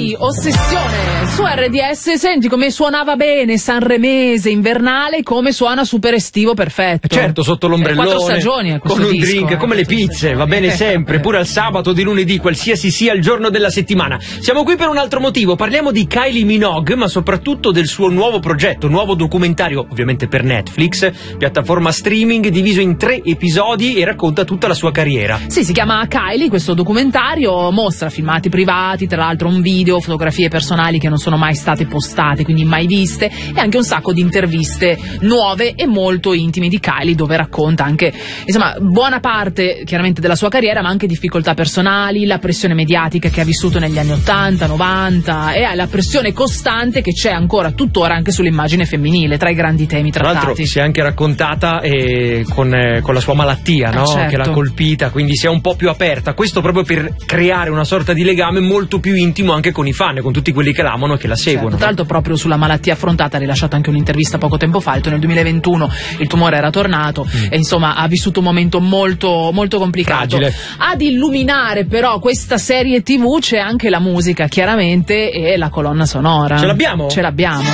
Kylie, Ossessione, su RDS. Senti come suonava bene, sanremese, invernale, come suona super estivo, perfetto. Certo, sotto l'ombrellone, 4 stagioni con un disco, drink, come le pizze, va bene sempre, pure al sabato, di lunedì, qualsiasi sia il giorno della settimana. Siamo qui per un altro motivo, parliamo di Kylie Minogue, ma soprattutto del suo nuovo progetto, nuovo documentario, ovviamente per Netflix, piattaforma streaming, diviso in 3 episodi e racconta tutta la sua carriera. Sì, si chiama Kylie, questo documentario mostra filmati privati, tra l'altro un video, fotografie personali che non sono mai state postate, quindi mai viste, e anche un sacco di interviste nuove e molto intime di Kylie, dove racconta anche, insomma, buona parte chiaramente della sua carriera, ma anche difficoltà personali, la pressione mediatica che ha vissuto negli anni 80, 90 e la pressione costante che c'è ancora tuttora anche sull'immagine femminile, tra i grandi temi trattati. Tra l'altro si è anche raccontata con la sua malattia, no? Certo. Che l'ha colpita, quindi si è un po' più aperta, questo proprio per creare una sorta di legame molto più intimo anche con i fan, con tutti quelli che l'amano e che la seguono. Certo. Tra l'altro proprio sulla malattia affrontata ha rilasciato anche un'intervista poco tempo fa, nel 2021 il tumore era tornato e insomma ha vissuto un momento molto, molto complicato. Fragile. Ad illuminare però questa serie TV c'è anche la musica chiaramente e la colonna sonora. Ce l'abbiamo? Ce l'abbiamo.